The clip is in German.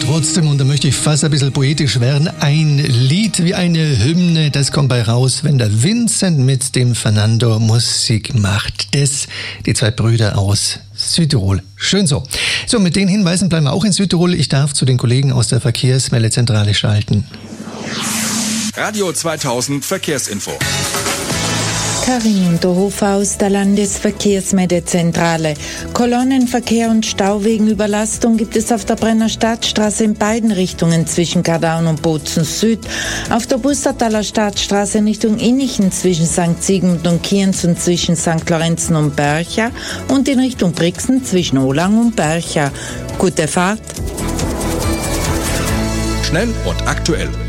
Trotzdem, und da möchte ich fast ein bisschen poetisch werden, ein Lied wie eine Hymne, das kommt bei raus, wenn der Vincent mit dem Fernando Musik macht. Das, die zwei Brüder aus Südtirol. Schön so. So, mit den Hinweisen bleiben wir auch in Südtirol. Ich darf zu den Kollegen aus der Verkehrsmeldezentrale schalten. Radio 2000 Verkehrsinfo. Karin Unterhofer aus der Landesverkehrsmeldezentrale. Kolonnenverkehr und Stau wegen Überlastung gibt es auf der Brenner Stadtstraße in beiden Richtungen zwischen Gardaun und Bozen Süd. Auf der Bustertaler Stadtstraße in Richtung Innichen zwischen St. Sigmund und Kienz und zwischen St. Lorenzen und Bercha und in Richtung Brixen zwischen Olang und Bercha. Gute Fahrt! Schnell und aktuell.